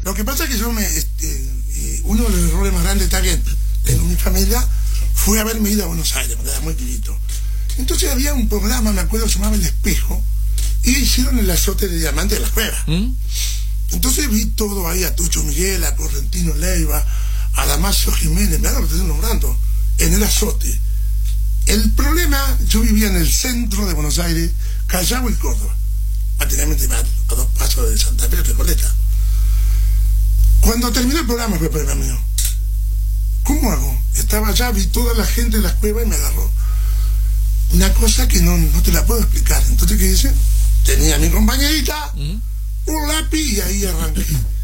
Lo que pasa es que yo uno de los errores más grandes también en mi familia fue haberme ido a Buenos Aires cuando era muy pibito. Entonces había un programa, me acuerdo, se llamaba El Espejo, y hicieron el azote de diamante de la cueva. Entonces vi todo ahí, a Tucho Miguel, a Correntino Leiva, a Damasio Jiménez, me lo estoy nombrando, en el azote. El problema, yo vivía en el centro de Buenos Aires, Callao y Córdoba, prácticamente a 2 pasos de Santa Fe, Recoleta. Cuando terminó el programa fue el problema mío. ¿Cómo hago? Estaba allá, vi toda la gente en las cuevas y me agarró una cosa que no te la puedo explicar. Entonces, ¿qué hice? Tenía a mi compañerita, un lápiz, y ahí arranqué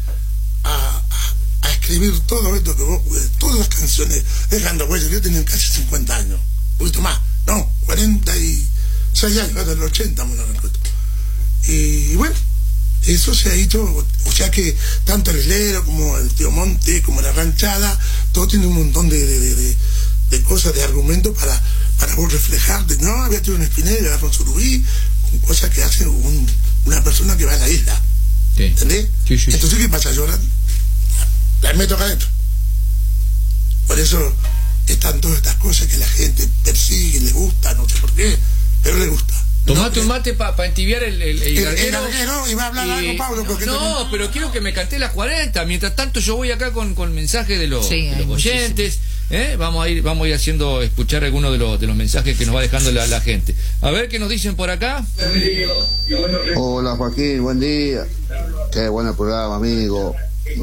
a escribir todo esto que vos, todas las canciones, dejando huellas. Yo tenía casi 50 años, un poquito más, no, 46 años, hasta el 80 me lo recuerdo. Y bueno, eso se ha hecho, o sea que tanto el Islero como el Tío Monte, como la Ranchada, todo tiene un montón de cosas, de argumentos para vos reflejarte. No, había tenido un Spinelli, agarró un surubí, cosas que hace una persona que va a la isla. Sí. ¿Entendés? Sí. Entonces, ¿qué pasa? Yo la meto acá adentro. Por eso están todas estas cosas que la gente persigue, le gusta, no sé por qué, pero le gusta. Tomate un mate para entibiar el garguero. Y va a hablar algo, Pablo. Porque no, pero quiero que me canté las 40. Mientras tanto, yo voy acá con mensajes de los oyentes. Vamos a ir haciendo escuchar algunos de los mensajes que nos va dejando la gente. A ver qué nos dicen por acá. Hola Joaquín, buen día. Qué bueno programa, amigo.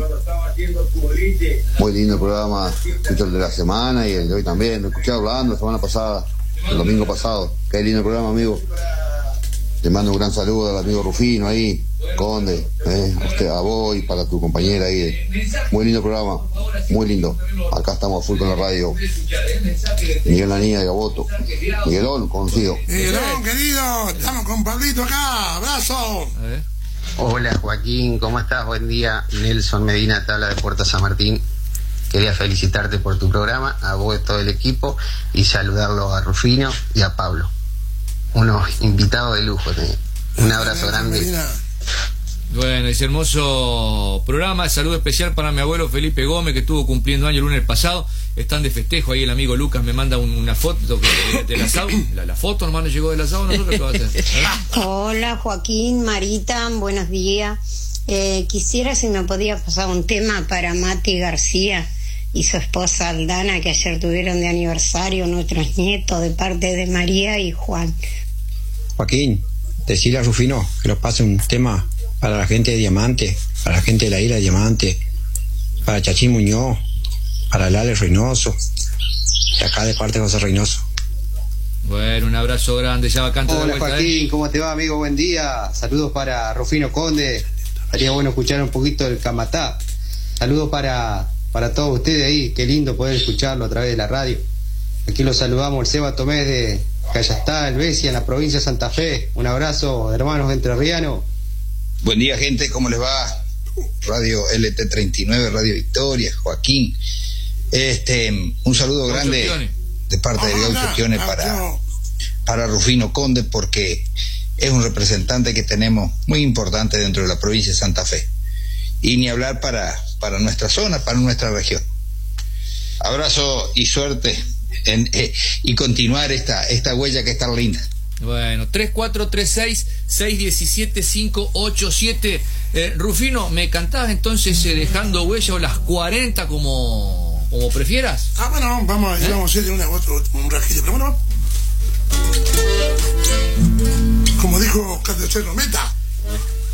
Muy lindo el programa. Escucho el de la semana y el de hoy también. Lo escuché hablando la semana pasada, el domingo pasado. Qué lindo el programa, amigo. Te mando un gran saludo al amigo Rufino ahí, Conde, a vos y para tu compañera ahí. Muy lindo programa, muy lindo. Acá estamos a full con la radio. Miguel Lanía de Gaboto. Miguelón, conocido. Miguelón, querido, estamos con Pablito acá, abrazo. Hola Joaquín, ¿cómo estás? Buen día. Nelson Medina, Tabla de Puerto San Martín. Quería felicitarte por tu programa, a vos y todo el equipo, y saludarlo a Rufino y a Pablo. Unos invitados de lujo. Un abrazo grande. Bueno, ese hermoso programa. Saludo especial para mi abuelo Felipe Gómez, que estuvo cumpliendo año el lunes pasado. Están de festejo ahí. El amigo Lucas me manda una foto del asado. La foto, hermano, llegó del asado. ¿Nosotros qué va a hacer? Hola Joaquín, Marita, buenos días. Quisiera si me podía pasar un tema para Mati García y su esposa Aldana, que ayer tuvieron de aniversario, nuestros nietos, de parte de María y Juan. Joaquín, decirle a Rufino que nos pase un tema para la gente de Diamante, para la gente de la isla de Diamante, para Chachín Muñoz, para Lale Reynoso, de acá de parte de José Reynoso. Bueno, un abrazo grande, ya va cantando. Hola Joaquín, ¿cómo te va, amigo? Buen día. Saludos para Rufino Conde. Sería bueno escuchar un poquito del Camatá. Saludos para todos ustedes ahí, qué lindo poder escucharlo a través de la radio. Aquí los saludamos, el Seba Tomés de Callastá, el Besia, en la provincia de Santa Fe. Un abrazo, hermanos entrerrianos. Buen día, gente, ¿cómo les va? Radio LT39, Radio Victoria, Joaquín. Un saludo grande de parte de Gaucho Chione para Rufino Conde, porque es un representante que tenemos muy importante dentro de la provincia de Santa Fe. Y ni hablar para nuestra zona, para nuestra región. Abrazo y suerte y continuar esta huella que es tan linda. Bueno, 3436-617-587. Rufino, ¿me cantás entonces Dejando Huella o las 40 como prefieras? Bueno, vamos a hacer un rajillo, pero bueno. Como dijo Oscar de Cerro, meta.